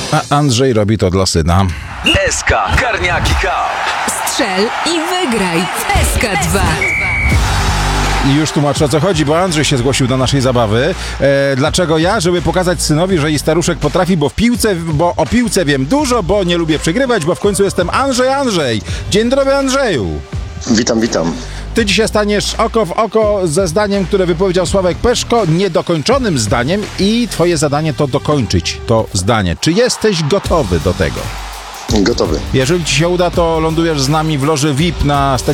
A Andrzej robi to dla syna. SK Karniaki Cup. Strzel i wygraj w SK2. I już tłumaczę, o co chodzi, bo Andrzej się zgłosił do naszej zabawy. Dlaczego ja? Żeby pokazać synowi, że i staruszek potrafi, bo o piłce wiem dużo, bo nie lubię przegrywać, bo w końcu jestem Andrzej. Dzień dobry, Andrzeju. Witam. Ty dzisiaj staniesz oko w oko ze zdaniem, które wypowiedział Sławek Peszko, niedokończonym zdaniem i twoje zadanie to dokończyć to zdanie. Czy jesteś gotowy do tego? Gotowy. Jeżeli ci się uda, to lądujesz z nami w loży VIP na